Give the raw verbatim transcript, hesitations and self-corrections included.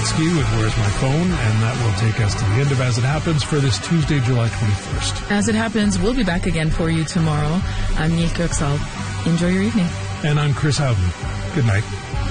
Snitsky with Where's My Phone, and that will take us to the end of As It Happens for this Tuesday, July twenty-first. As It Happens, we'll be back again for you tomorrow. I'm Nick Kirksall. Enjoy your evening. And I'm Chris Howden. Good night.